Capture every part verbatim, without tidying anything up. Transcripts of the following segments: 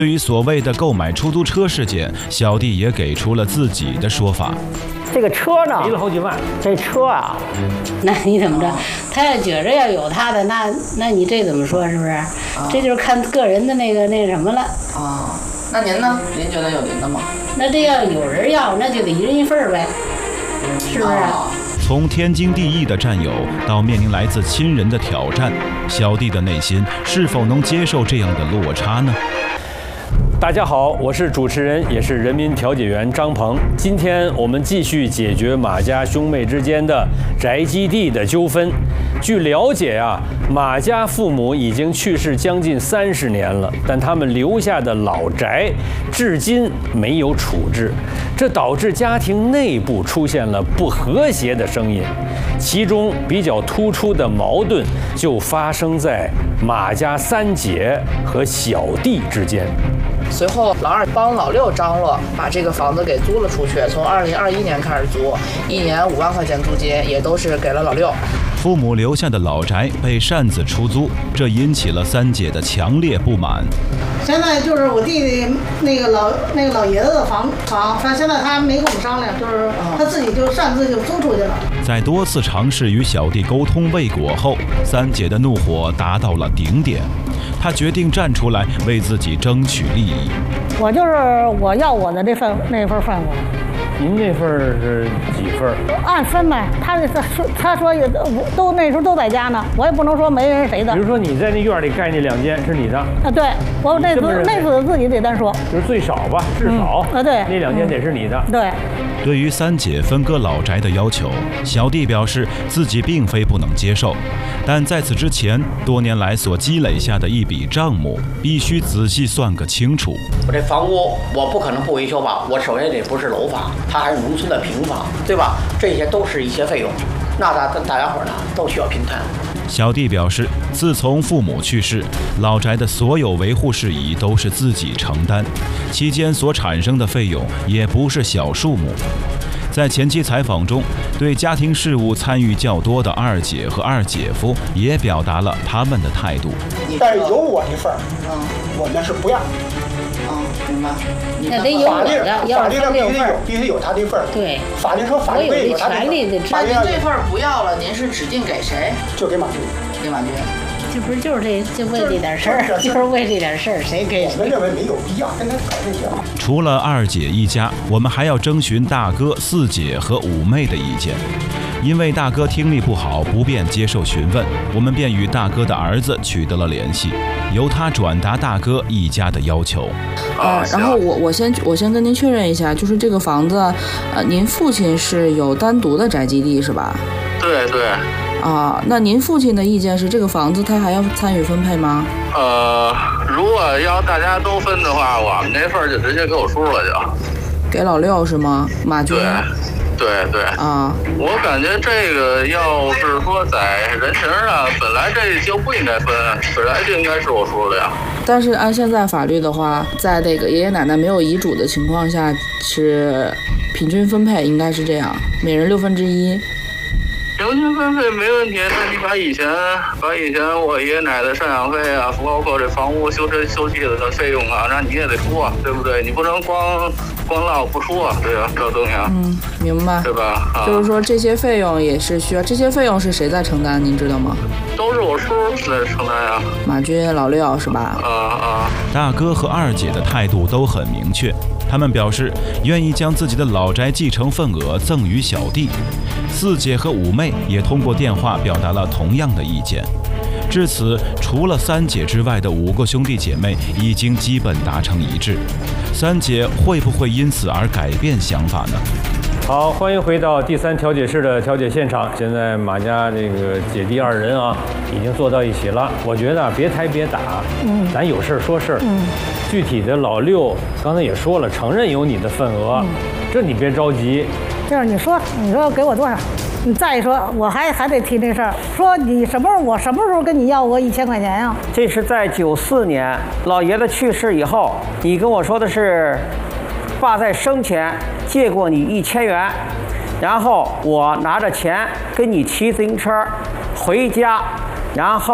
对于所谓的购买出租车事件，小弟也给出了自己的说法。 这个车呢， 赔了好几万。 这车啊， 那你怎么着？他要觉着要有他的，那那你这怎么说？是不是？啊、这就是看个人的那个那什么了。 啊，那您呢？您觉得有您的吗？ 那这要有人要，那就得一人一份呗，是不是？啊、 从天经地义的占有到面临来自亲人的挑战，小弟的内心是否能接受这样的落差呢？ 大家好，我是主持人，也是人民调解员张鹏。今天我们继续解决马家兄妹之间的宅基地的纠纷。据了解啊，马家父母已经去世将近三十年了，但他们留下的老宅至今没有处置，这导致家庭内部出现了不和谐的声音。其中比较突出的矛盾就发生在马家三姐和小弟之间。 随后，老二帮老六张罗，把这个房子给租了出去。从二零二一年开始租，一年五万块钱租金，也都是给了老六。 父母留下的老宅被擅自出租，这引起了三姐的强烈不满。 现在就是我弟弟那个老那个老爷子的房房，他现在他没跟我们商量，就是他自己就擅自就租出去了。 在多次尝试与小弟沟通未果后，三姐的怒火达到了顶点。他决定站出来为自己争取利益。 我就是我要我的这份那份饭碗。 您那份是几份？ 按分呗。他他说他说也都那时候都在家呢，我也不能说没人谁的。 比如说你在那院里盖那两间是你的啊？对，我那次那次自己得单说， 就是最少吧，至少、 嗯、啊对， 那两间得是你的。 嗯、对。 对于三姐分割老宅的要求，小弟表示自己并非不能接受，但在此之前，多年来所积累下的一笔账目，必须仔细算个清楚。 我这房屋我不可能不维修吧？我首先得不是楼房，它还是农村的平房，对吧？这些都是一些费用，那大大家伙呢都需要平摊。 小弟表示，自从父母去世，老宅的所有维护事宜都是自己承担，期间所产生的费用也不是小数目。在前期采访中，对家庭事务参与较多的二姐和二姐夫也表达了他们的态度。 但是有我的份儿，嗯，我们是不让。 嗯，明白。 那得有我的，要是他六份儿， 必须有他的份儿。 对， 法律说法律有他的权利。 那您这份儿不要了，您是指定给谁？ 就给马军。 给马军。 这不是就是这就为这点事儿，就是为这点事儿，谁给谁？ 我们认为没有必要跟他搞这些。 除了二姐一家，我们还要征询大哥、四姐和五妹的意见。因为大哥听力不好，不便接受询问，我们便与大哥的儿子取得了联系，由他转达大哥一家的要求。 呃，然后我我先我先跟您确认一下，就是这个房子，呃，您父亲是有单独的宅基地是吧？ 对对。 啊，那您父亲的意见是这个房子他还要参与分配吗？ 呃，如果要大家都分的话，我们这份就直接给我叔了就。 给老六是吗？马军。 对对对。 啊。 我感觉这个要是说在人情上，本来这就不应该分，本来就应该是我叔的呀。 但是按现在法律的话，在这个爷爷奶奶没有遗嘱的情况下，是平均分配，应该是这样，每人六分之一。 平均分配没问题，那你把以前把以前我爷爷奶奶赡养费啊，包括这房屋修车修葺的费用啊，那你也得出啊，对不对？你不能光光落不出啊，对啊，这东西啊。 嗯，明白。 对吧？啊、 就是说这些费用也是需要，这些费用是谁在承担？您知道吗？ 都是我叔在承担呀。 马军、老六是吧？ 啊啊。 大哥和二姐的态度都很明确。他们表示愿意将自己的老宅继承份额赠与小弟，四姐和五妹也通过电话表达了同样的意见。至此，除了三姐之外的五个兄弟姐妹已经基本达成一致。三姐会不会因此而改变想法呢？ 好，欢迎回到第三调解室的调解现场。现在马家这个姐弟二人啊，已经坐到一起了。我觉得别抬别打，嗯，咱有事说事。嗯，具体的老六刚才也说了，承认有你的份额，嗯、这你别着急。 就是你说，你说给我多少？你再一说，我还还得提这事儿，说你什么时候我什么时候跟你要过一千块钱呀？ 这是在九四年老爷子去世以后，你跟我说的是，爸在生前借过你一千元，然后我拿着钱跟你骑自行车回家，然后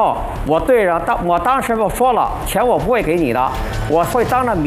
我对着当我当时我说了，钱我不会给你的，我会当着。